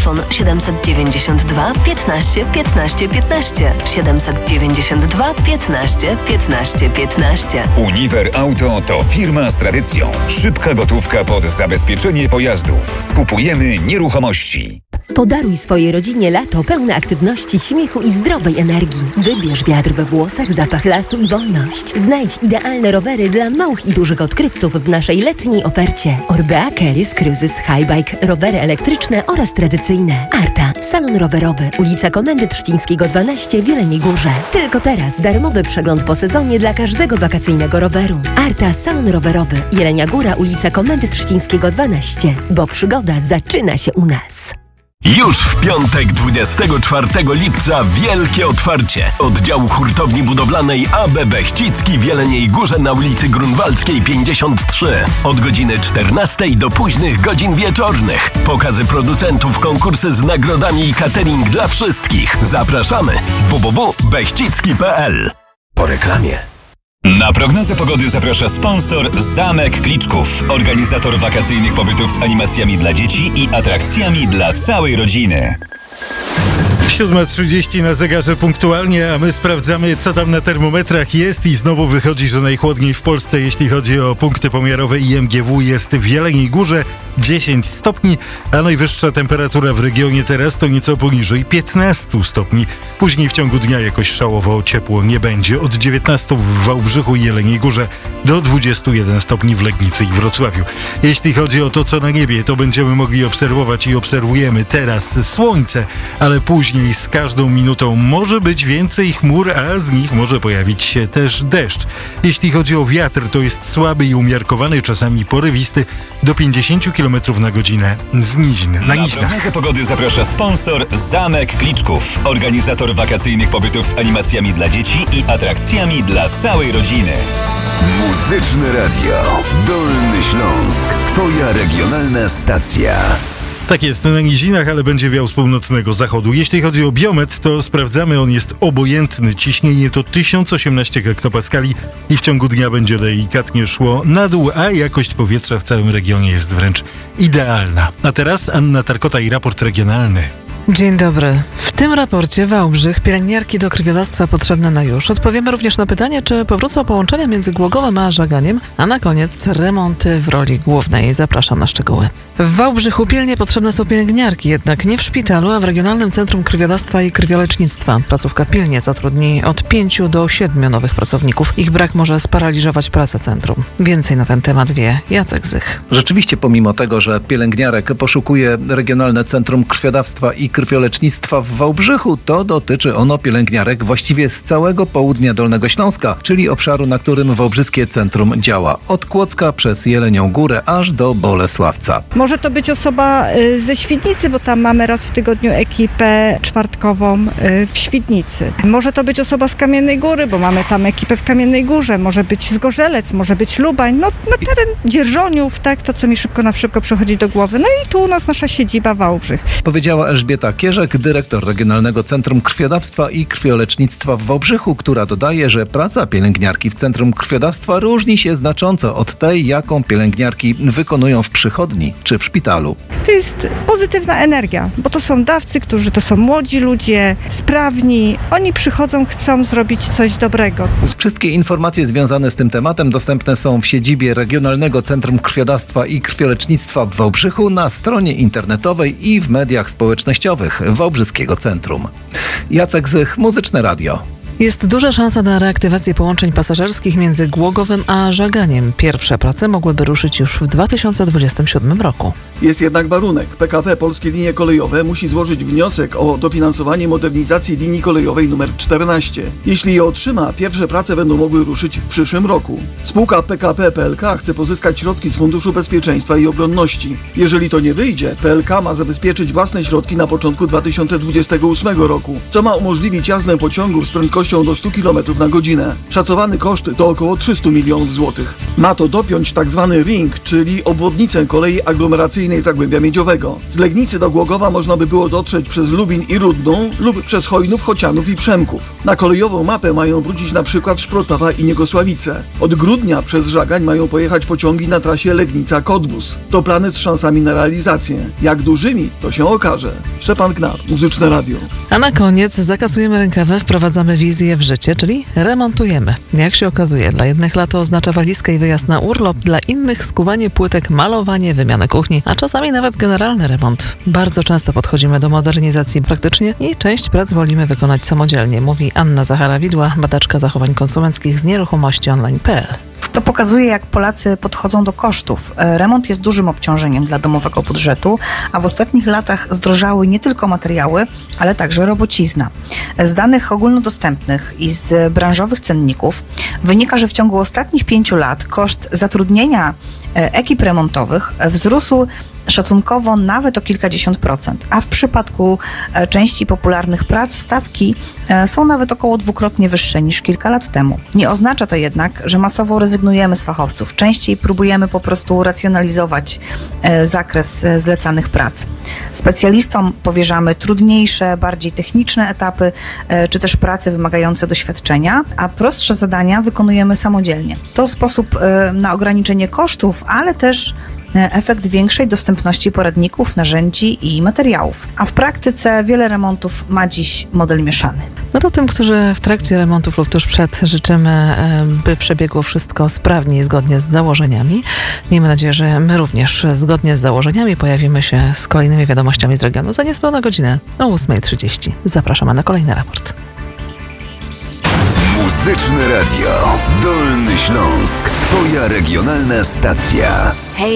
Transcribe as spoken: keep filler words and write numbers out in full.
Telefon siedemset dziewięćdziesiąt dwa piętnaście piętnaście piętnaście. siedemset dziewięćdziesiąt dwa piętnaście piętnaście piętnaście. Uniwer Auto to firma z tradycją. Szybka gotówka pod zabezpieczenie pojazdów. Skupujemy nieruchomości. Podaruj swojej rodzinie lato pełne aktywności, śmiechu i zdrowej energii. Wybierz wiatr we włosach, zapach lasu i wolność. Znajdź idealne rowery dla małych i dużych odkrywców w naszej letniej ofercie. Orbea, Keris, Cruises, Highbike, rowery elektryczne oraz tradycyjne. Arta, salon rowerowy, ulica Komendy Trzcińskiego dwanaście w Jeleniej Górze. Tylko teraz darmowy przegląd po sezonie dla każdego wakacyjnego roweru. Arta, salon rowerowy, Jelenia Góra, ulica Komendy Trzcińskiego dwanaście. Bo przygoda zaczyna się u nas. Już w piątek, dwudziestego czwartego lipca, wielkie otwarcie oddziału hurtowni budowlanej A B Bechcicki w Jeleniej Górze na ulicy Grunwaldzkiej pięćdziesiąt trzy. Od godziny czternastej do późnych godzin wieczornych. Pokazy producentów, konkursy z nagrodami i catering dla wszystkich. Zapraszamy w w w kropka bechcicki kropka p l. Po reklamie. Na prognozę pogody zaprasza sponsor Zamek Kliczków, organizator wakacyjnych pobytów z animacjami dla dzieci i atrakcjami dla całej rodziny. siódma trzydzieści na zegarze punktualnie, a my sprawdzamy, co tam na termometrach jest i znowu wychodzi, że najchłodniej w Polsce, jeśli chodzi o punkty pomiarowe i M G W, jest w Jeleniej Górze dziesięć stopni, a najwyższa temperatura w regionie teraz to nieco poniżej piętnaście stopni. Później w ciągu dnia jakoś szalowo ciepło nie będzie. Od dziewiętnastu w Wałbrzychu i Jeleniej Górze do dwudziestu jeden stopni w Legnicy i Wrocławiu. Jeśli chodzi o to, co na niebie, to będziemy mogli obserwować i obserwujemy teraz słońce, ale później z każdą minutą może być więcej chmur, a z nich może pojawić się też deszcz. Jeśli chodzi o wiatr, to jest słaby i umiarkowany, czasami porywisty, do pięćdziesiąt kilometrów na godzinę z nizin. Na, na nizinach. prognozę pogody zaprasza sponsor Zamek Kliczków, organizator wakacyjnych pobytów z animacjami dla dzieci i atrakcjami dla całej rodziny. Muzyczne Radio. Dolny Śląsk. Twoja regionalna stacja. Tak jest, na nizinach, ale będzie wiał z północnego zachodu. Jeśli chodzi o biometr, to sprawdzamy, on jest obojętny. Ciśnienie to tysiąc osiemnaście hektopaskali i w ciągu dnia będzie delikatnie szło na dół, a jakość powietrza w całym regionie jest wręcz idealna. A teraz Anna Tarkota i raport regionalny. Dzień dobry. W tym raporcie Wałbrzych pielęgniarki do krwiodawstwa potrzebne na już. Odpowiemy również na pytanie, czy powrócą połączenia między Głogowem a Żaganiem, a na koniec remonty w roli głównej. Zapraszam na szczegóły. W Wałbrzychu pilnie potrzebne są pielęgniarki, jednak nie w szpitalu, a w Regionalnym Centrum Krwiodawstwa i Krwiolecznictwa. Placówka pilnie zatrudni od pięciu do siedmiu nowych pracowników. Ich brak może sparaliżować pracę centrum. Więcej na ten temat wie Jacek Zych. Rzeczywiście, pomimo tego, że pielęgniarek poszukuje Regionalne Centrum Krwiodawstwa i Krwiolecznictwa w Wałbrzychu, to dotyczy ono pielęgniarek właściwie z całego południa Dolnego Śląska, czyli obszaru, na którym wałbrzyskie centrum działa. Od Kłodzka przez Jelenią Górę aż do Bolesławca. Może to być osoba ze Świdnicy, bo tam mamy raz w tygodniu ekipę czwartkową w Świdnicy. Może to być osoba z Kamiennej Góry, bo mamy tam ekipę w Kamiennej Górze. Może być z Gorzelec, może być Lubań, no na teren Dzierżoniów, tak, to co mi szybko na szybko przychodzi do głowy. No i tu u nas nasza siedziba Wałbrzych. Powiedziała Elżbieta Kierzek, dyrektor Regionalnego Centrum Krwiodawstwa i Krwiolecznictwa w Wałbrzychu, która dodaje, że praca pielęgniarki w Centrum Krwiodawstwa różni się znacząco od tej, jaką pielęgniarki wykonują w przychodni czy w szpitalu. To jest pozytywna energia, bo to są dawcy, którzy to są młodzi ludzie, sprawni. Oni przychodzą, chcą zrobić coś dobrego. Wszystkie informacje związane z tym tematem dostępne są w siedzibie Regionalnego Centrum Krwiodawstwa i Krwiolecznictwa w Wałbrzychu, na stronie internetowej i w mediach społecznościowych Wałbrzyskiego Centrum. Jacek Zych, Muzyczne Radio. Jest duża szansa na reaktywację połączeń pasażerskich między Głogowem a Żaganiem. Pierwsze prace mogłyby ruszyć już w dwa tysiące dwudziestym siódmym roku. Jest jednak warunek. P K P Polskie Linie Kolejowe musi złożyć wniosek o dofinansowanie modernizacji linii kolejowej numer czternaście. Jeśli je otrzyma, pierwsze prace będą mogły ruszyć w przyszłym roku. Spółka P K P P L K chce pozyskać środki z Funduszu Bezpieczeństwa i Obronności. Jeżeli to nie wyjdzie, P L K ma zabezpieczyć własne środki na początku dwa tysiące dwudziestego ósmego roku, co ma umożliwić jazdę pociągów z prędkością prędkością do stu kilometrów na godzinę. Szacowany koszt to około trzysta milionów złotych. Ma to dopiąć tzw. ring, czyli obwodnicę kolei aglomeracyjnej Zagłębia Miedziowego. Z Legnicy do Głogowa można by było dotrzeć przez Lubin i Rudną lub przez Chojnów, Chocianów i Przemków. Na kolejową mapę mają wrócić na przykład Szprotawa i Niegosławice. Od grudnia przez Żagań mają pojechać pociągi na trasie Legnica-Cottbus. To plany z szansami na realizację. Jak dużymi, to się okaże. Szczepan Knap, Muzyczne Radio. A na koniec zakasujemy rękawy, wprowadzamy wizję w życie, czyli remontujemy. Jak się okazuje, dla jednych lato oznacza walizkę i wyjazd na urlop, dla innych skuwanie płytek, malowanie, wymianę kuchni, a czasami nawet generalny remont. Bardzo często podchodzimy do modernizacji praktycznie i część prac wolimy wykonać samodzielnie, mówi Anna Zachara-Widła, badaczka zachowań konsumenckich z nieruchomości online kropka p l. To pokazuje, jak Polacy podchodzą do kosztów. Remont jest dużym obciążeniem dla domowego budżetu, a w ostatnich latach zdrożały nie tylko materiały, ale także robocizna. Z danych ogólnodostępnych i z branżowych cenników wynika, że w ciągu ostatnich pięciu lat koszt zatrudnienia ekip remontowych wzrósł szacunkowo nawet o kilkadziesiąt procent, a w przypadku części popularnych prac stawki są nawet około dwukrotnie wyższe niż kilka lat temu. Nie oznacza to jednak, że masowo rezygnujemy z fachowców. Częściej próbujemy po prostu racjonalizować zakres zlecanych prac. Specjalistom powierzamy trudniejsze, bardziej techniczne etapy, czy też prace wymagające doświadczenia, a prostsze zadania wykonujemy samodzielnie. To sposób na ograniczenie kosztów, ale też efekt większej dostępności poradników, narzędzi i materiałów. A w praktyce wiele remontów ma dziś model mieszany. No to tym, którzy w trakcie remontów lub tuż przed życzymy, by przebiegło wszystko sprawnie i zgodnie z założeniami. Miejmy nadzieję, że my również zgodnie z założeniami pojawimy się z kolejnymi wiadomościami z regionu za niespełna godzinę o ósma trzydzieści. Zapraszamy na kolejny raport. Muzyczne Radio. Dolny Śląsk. Twoja regionalna stacja. Hej,